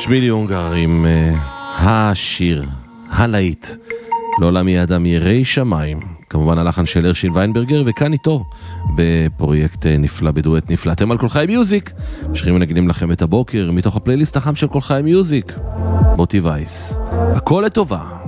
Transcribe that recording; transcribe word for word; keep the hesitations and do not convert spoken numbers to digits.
שמילי אונגר עם uh, השיר, הלהיט, לעולם יהיה אדם יראי שמיים, כמובן הלחן של הרשין ויינברגר, וכאן איתו בפרויקט נפלא, בדואט נפלא. אתם על כל חי מיוזיק, משרים ונגנים לכם את הבוקר מתוך הפלייליסט החם של כל חי מיוזיק, מוטי וייס, הכל לטובה.